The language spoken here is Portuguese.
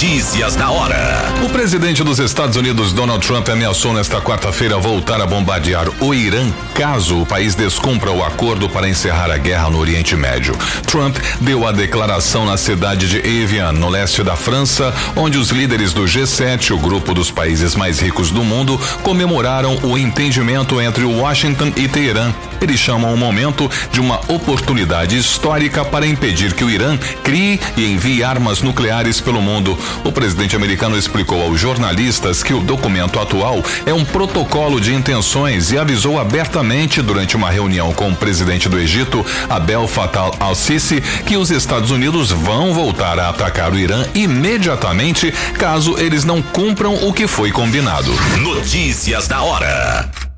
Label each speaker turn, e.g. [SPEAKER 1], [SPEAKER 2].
[SPEAKER 1] Notícias da hora.
[SPEAKER 2] O presidente dos Estados Unidos, Donald Trump, ameaçou nesta quarta-feira voltar a bombardear o Irã caso o país descumpra o acordo para encerrar a guerra no Oriente Médio. Trump deu a declaração na cidade de Evian, no leste da França, onde os líderes do G7, o grupo dos países mais ricos do mundo, comemoraram o entendimento entre Washington e Teherã. Eles chamam o momento de uma oportunidade histórica para impedir que o Irã crie e envie armas nucleares pelo mundo. O presidente americano explicou aos jornalistas que o documento atual é um protocolo de intenções e avisou abertamente durante uma reunião com o presidente do Egito, Abdel Fattah al-Sisi, que os Estados Unidos vão voltar a atacar o Irã imediatamente caso eles não cumpram o que foi combinado.
[SPEAKER 1] Notícias da hora.